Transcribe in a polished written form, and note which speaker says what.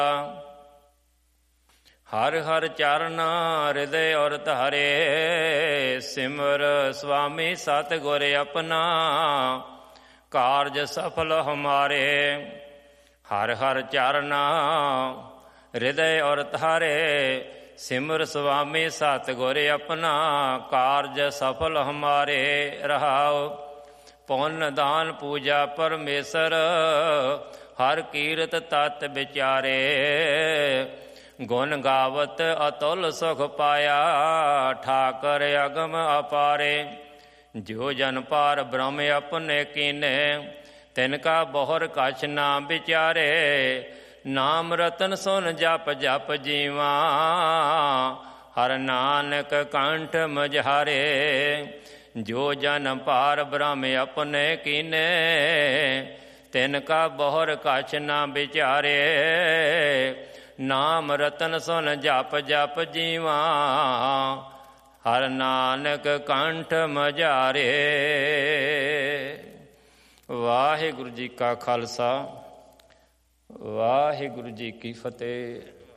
Speaker 1: ਹਰ ਹਰ ਚਰਨ ਹਿਰਦੈ ਔਰ ਧਾਰੇ, ਸਿਮਰ ਸੁਆਮੀ ਸਤਿਗੁਰ ਆਪਣਾ, ਕਾਰਜ ਸਫਲ ਹਮਾਰੇ। ਹਰ ਹਰ ਚਰਨ ਹਿਰਦੈ ਔਰ ਧਾਰੇ, ਸਿਮਰ ਸੁਆਮੀ ਸਤਿਗੁਰ ਆਪਣਾ, ਕਾਰਜ ਸਫਲ ਹਮਾਰੇ। ਰਹਾਉ ਪੁੰਨ ਦਾਨ ਪੂਜਾ ਪਰਮੇਸ਼ਰ, ਹਰ ਕੀਰਤ ਤਤ ਵਿਚਾਰੇ। ਗੁਣ ਗਾਵਤ ਅਤੁਲ ਸੁਖ ਪਾਇਆ, ਠਾਕਰ ਅਗਮ ਅਪਾਰੇ। ਜੋ ਜਨ ਪਾਰ ਬ੍ਰਹਮ ਆਪਣੇ ਕੀਨੇ, ਤਿਨ ਕਾ ਬਹੁਰ ਕਛ ਨਾ ਵਿਚਾਰੇ। ਨਾਮ ਰਤਨ ਸੁਨ ਜਪ ਜਪ ਜੀਵਾ, ਹਰ ਨਾਨਕ ਕੰਠ ਮਝਾਰੇ। ਜੋ ਜਨ ਪਾਰ ਬ੍ਰਹਮ ਆਪਣੇ ਕੀਨੇ, ਤਿਨ ਕਾ ਬਹੁਰ ਕਛ ਨਾ ਵਿਚਾਰੇ। ਨਾਮ ਰਤਨ ਸੁਨ ਜਪ ਜਪ ਜੀਵਾ, ਹਰ ਨਾਨਕ ਕੰਠ ਮਝਾਰੇ। ਵਾਹਿਗੁਰੂ ਜੀ ਕਾ ਖਾਲਸਾ, ਵਾਹਿਗੁਰੂ ਜੀ ਕੀ ਫਤਿਹ।